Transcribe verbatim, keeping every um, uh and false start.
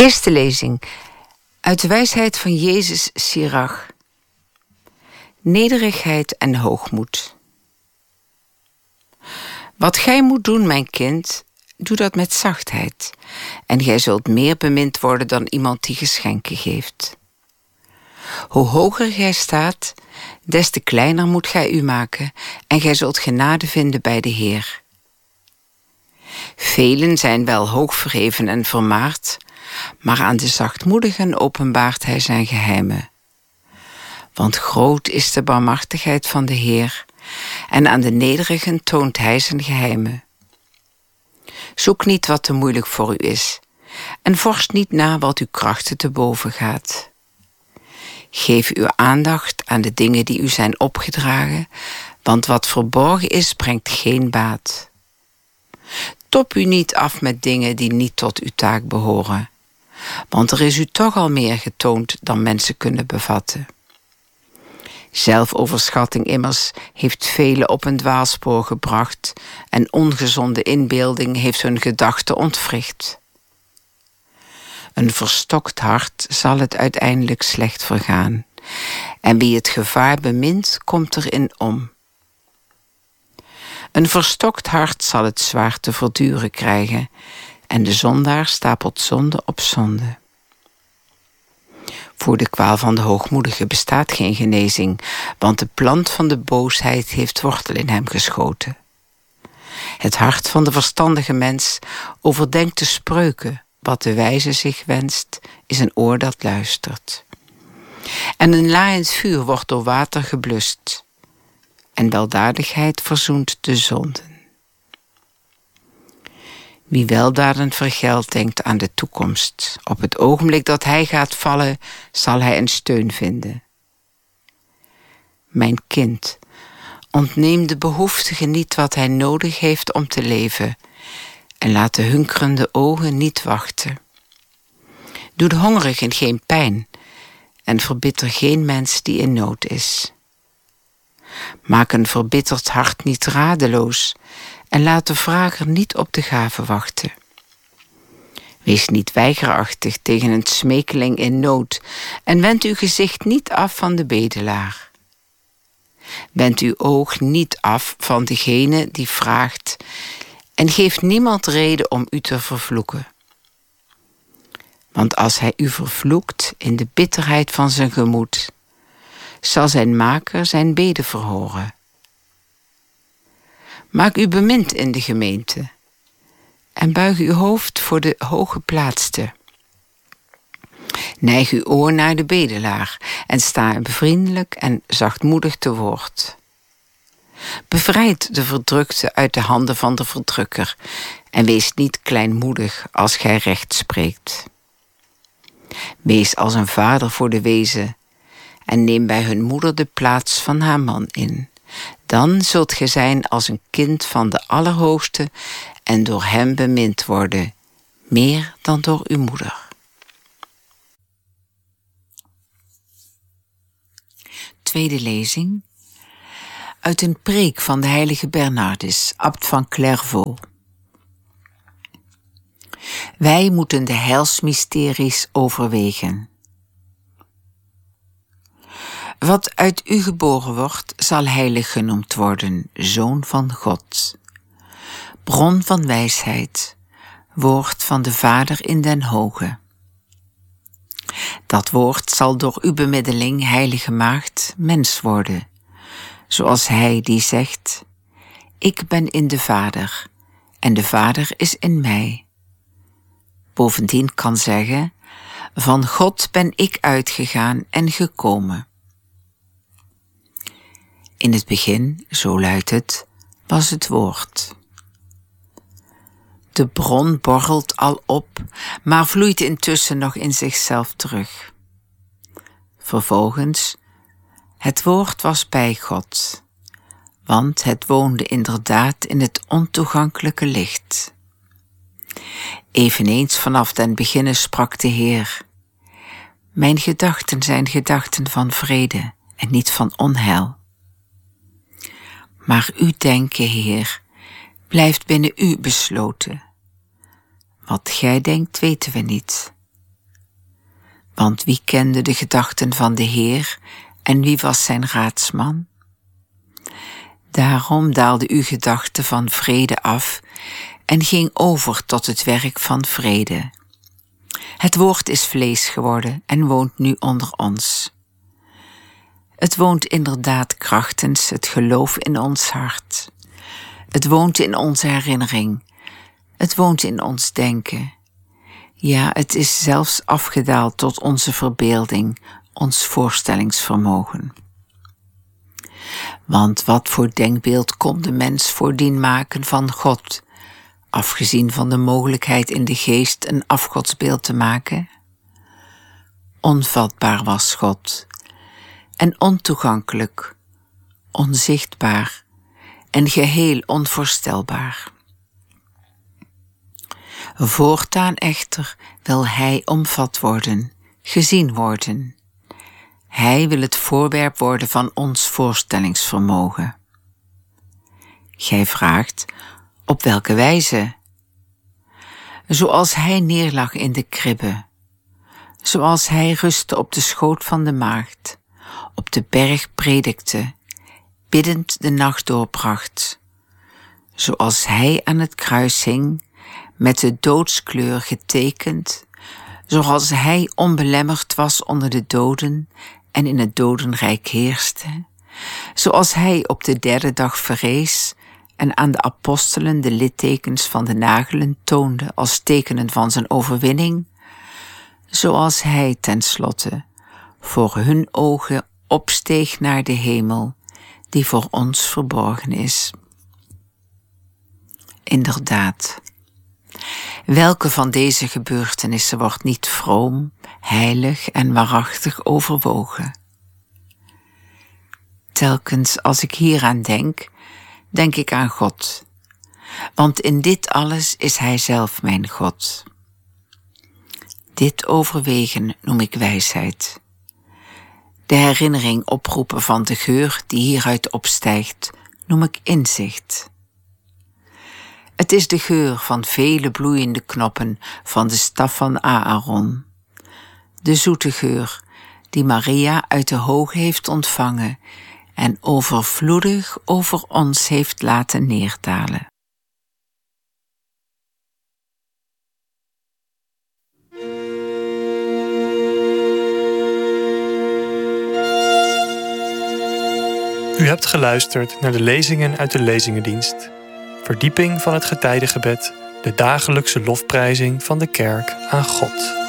Eerste lezing uit de wijsheid van Jezus Sirach. Nederigheid en hoogmoed. Wat gij moet doen, mijn kind, doe dat met zachtheid, en gij zult meer bemind worden dan iemand die geschenken geeft. Hoe hoger gij staat, des te kleiner moet gij u maken, en gij zult genade vinden bij de Heer. Velen zijn wel hoog verheven en vermaard, maar aan de zachtmoedigen openbaart hij zijn geheimen. Want groot is de barmhartigheid van de Heer, en aan de nederigen toont hij zijn geheimen. Zoek niet wat te moeilijk voor u is, en vorst niet na wat uw krachten te boven gaat. Geef uw aandacht aan de dingen die u zijn opgedragen, want wat verborgen is, brengt geen baat. Top u niet af met dingen die niet tot uw taak behoren, want er is u toch al meer getoond dan mensen kunnen bevatten. Zelfoverschatting immers heeft velen op een dwaalspoor gebracht, en ongezonde inbeelding heeft hun gedachten ontwricht. Een verstokt hart zal het uiteindelijk slecht vergaan, en wie het gevaar bemint, komt erin om. Een verstokt hart zal het zwaar te verduren krijgen, en de zondaar stapelt zonde op zonde. Voor de kwaal van de hoogmoedige bestaat geen genezing, want de plant van de boosheid heeft wortel in hem geschoten. Het hart van de verstandige mens overdenkt de spreuken, wat de wijze zich wenst, is een oor dat luistert. En een laaiend vuur wordt door water geblust, en weldadigheid verzoent de zonden. Wie weldaden vergeldt, denkt aan de toekomst. Op het ogenblik dat hij gaat vallen, zal hij een steun vinden. Mijn kind, ontneem de behoeftige niet wat hij nodig heeft om te leven, en laat de hunkerende ogen niet wachten. Doe de hongerigen geen pijn, en verbitter geen mens die in nood is. Maak een verbitterd hart niet radeloos, en laat de vrager niet op de gave wachten. Wees niet weigerachtig tegen een smekeling in nood, en wend uw gezicht niet af van de bedelaar. Wend uw oog niet af van degene die vraagt, en geef niemand reden om u te vervloeken. Want als hij u vervloekt in de bitterheid van zijn gemoed, zal zijn maker zijn bede verhoren. Maak u bemind in de gemeente, en buig uw hoofd voor de hooggeplaatste. Neig uw oor naar de bedelaar, en sta hem vriendelijk en zachtmoedig te woord. Bevrijd de verdrukte uit de handen van de verdrukker, en wees niet kleinmoedig als gij recht spreekt. Wees als een vader voor de wezen, en neem bij hun moeder de plaats van haar man in. Dan zult ge zijn als een kind van de Allerhoogste en door hem bemind worden, meer dan door uw moeder. Tweede lezing uit een preek van de heilige Bernardus, abt van Clairvaux. Wij moeten de heilsmysteries overwegen. Wat uit u geboren wordt, zal heilig genoemd worden, Zoon van God. Bron van wijsheid, woord van de Vader in den Hoge. Dat woord zal door uw bemiddeling, heilige maagd, mens worden, zoals hij die zegt, ik ben in de Vader, en de Vader is in mij. Bovendien kan zeggen, van God ben ik uitgegaan en gekomen. In het begin, zo luidt het, was het woord. De bron borrelt al op, maar vloeit intussen nog in zichzelf terug. Vervolgens, het woord was bij God, want het woonde inderdaad in het ontoegankelijke licht. Eveneens vanaf den beginne sprak de Heer, mijn gedachten zijn gedachten van vrede en niet van onheil. Maar uw denken, Heer, blijft binnen u besloten. Wat gij denkt, weten we niet. Want wie kende de gedachten van de Heer en wie was zijn raadsman? Daarom daalde uw gedachte van vrede af en ging over tot het werk van vrede. Het woord is vlees geworden en woont nu onder ons. Het woont inderdaad krachtens het geloof in ons hart. Het woont in onze herinnering. Het woont in ons denken. Ja, het is zelfs afgedaald tot onze verbeelding, ons voorstellingsvermogen. Want wat voor denkbeeld kon de mens voordien maken van God, afgezien van de mogelijkheid in de geest een afgodsbeeld te maken? Onvatbaar was God, en ontoegankelijk, onzichtbaar en geheel onvoorstelbaar. Voortaan echter wil Hij omvat worden, gezien worden. Hij wil het voorwerp worden van ons voorstellingsvermogen. Gij vraagt, op welke wijze? Zoals Hij neerlag in de kribbe, zoals Hij rustte op de schoot van de maagd, op de berg predikte, biddend de nacht doorbracht, zoals Hij aan het kruis hing, met de doodskleur getekend, zoals Hij onbelemmerd was onder de doden en in het dodenrijk heerste, zoals Hij op de derde dag verrees en aan de apostelen de littekens van de nagelen toonde als tekenen van zijn overwinning, zoals Hij tenslotte voor hun ogen opsteeg naar de hemel, die voor ons verborgen is. Inderdaad, welke van deze gebeurtenissen wordt niet vroom, heilig en waarachtig overwogen? Telkens als ik hieraan denk, denk ik aan God, want in dit alles is Hij zelf mijn God. Dit overwegen noem ik wijsheid. De herinnering oproepen van de geur die hieruit opstijgt, noem ik inzicht. Het is de geur van vele bloeiende knoppen van de staf van Aaron. De zoete geur die Maria uit de hoge heeft ontvangen en overvloedig over ons heeft laten neerdalen. U hebt geluisterd naar de lezingen uit de Lezingendienst. Verdieping van het getijdengebed, de dagelijkse lofprijzing van de kerk aan God.